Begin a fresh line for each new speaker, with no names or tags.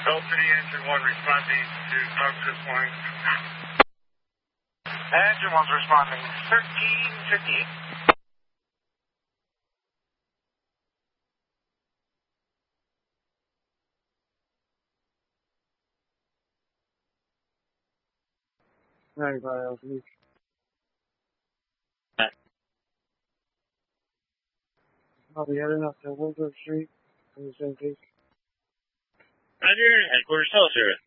Bell City Engine 1 responding to talk to this point.
Engine 1's responding 1358.
Anybody else? I'll be heading up to Woodruff Street in the same case.
Roger, headquarters, tell us, sir.